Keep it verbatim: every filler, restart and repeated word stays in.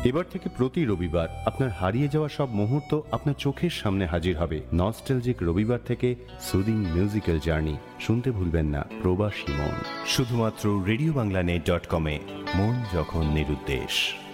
এবার থেকে প্রতি রবিবার আপনার হারিয়ে যাওয়া সব মুহূর্ত আপনার চোখের সামনে হাজির হবে। নস্টালজিক রবিবার থেকে সুদিং মিউজিক্যাল জার্নি শুনতে ভুলবেন না প্রবাসী মন, শুধুমাত্র রেডিও বাংলা নেট ডট কমে। মন যখন নিরুদ্দেশ।